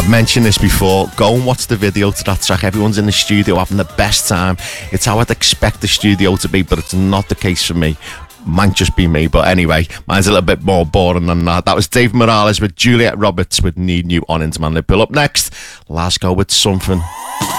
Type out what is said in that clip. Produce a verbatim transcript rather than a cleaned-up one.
I've mentioned this before. Go and watch the video to that track. Everyone's in the studio having the best time. It's how I'd expect the studio to be, but it's not the case for me. Might just be me, but anyway, mine's a little bit more boring than that. That was Dave Morales with Juliet Roberts with Need New on Into Man Liverpool. Up next, let's go with Something.